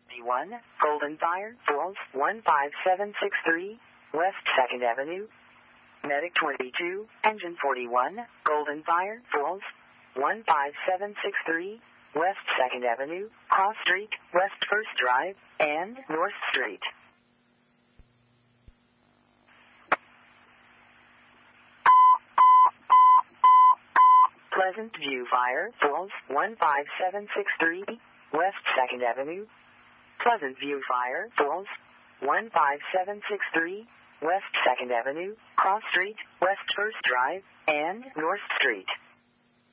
1041, Golden Fire Falls, 15763, West 2nd Avenue. Medic 22, Engine 41, Golden Fire Falls, 15763, West 2nd Avenue, Cross Street, West 1st Drive, and North Street. Pleasant View Fire Falls, 15763, West 2nd Avenue. Pleasant View Fire Falls, 15763, West 2nd Avenue, Cross Street, West 1st Drive, and North Street.